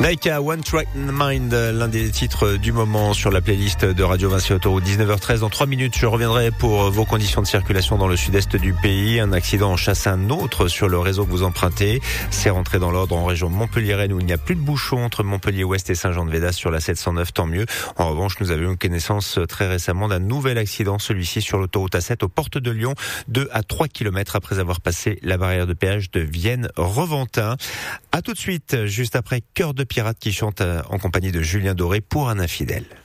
Naika, One Track Mind, l'un des titres du moment sur la playlist de Radio Vinci Autoroute. 19h13, dans 3 minutes, je reviendrai pour vos conditions de circulation dans le sud-est du pays. Un accident en chasse un autre sur le réseau que vous empruntez. C'est rentré dans l'ordre en région Montpellier-Rennes où il n'y a plus de bouchons entre Montpellier-Ouest et Saint-Jean-de-Védas sur la 709, tant mieux. En revanche, nous avions eu connaissance très récemment d'un nouvel accident, celui-ci sur l'autoroute A7 aux portes de Lyon, 2 à 3 km après avoir passé la barrière de péage de Vienne-Reventin. À tout de suite, juste après Cœur de pirate qui chante en compagnie de Julien Doré pour un infidèle.